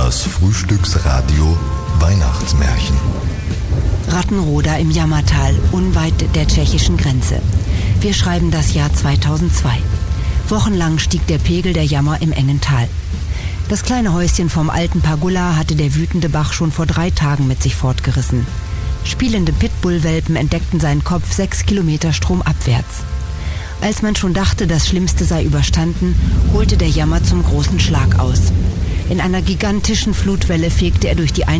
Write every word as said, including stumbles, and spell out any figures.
Das Frühstücksradio Weihnachtsmärchen. Rattenroda im Jammertal, unweit der tschechischen Grenze. Wir schreiben das Jahr zweitausendzwei. Wochenlang stieg der Pegel der Jammer im engen Tal. Das kleine Häuschen vom alten Pagulla hatte der wütende Bach schon vor drei Tagen mit sich fortgerissen. Spielende Pitbull-Welpen entdeckten seinen Kopf sechs Kilometer stromabwärts. Als man schon dachte, das Schlimmste sei überstanden, holte der Jammer zum großen Schlag aus. In einer gigantischen Flutwelle fegte er durch die